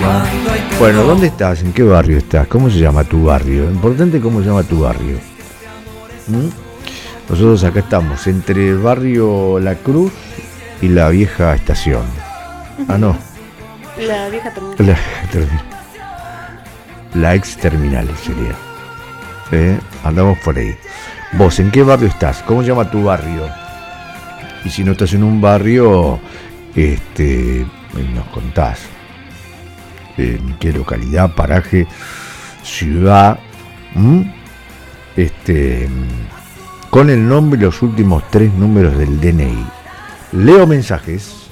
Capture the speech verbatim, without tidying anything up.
Bueno, ¿dónde estás? ¿En qué barrio estás? ¿Cómo se llama tu barrio? Importante cómo se llama tu barrio. ¿Mm? Nosotros acá estamos entre barrio La Cruz y la vieja estación. Ah, no. La vieja terminal. La, la ex terminal sería. ¿Eh? Andamos por ahí. ¿Vos en qué barrio estás? ¿Cómo se llama tu barrio? Y si no estás en un barrio, este, nos contás. En qué localidad, paraje, ciudad, ¿m? este, con el nombre y los últimos tres números del D N I. Leo mensajes.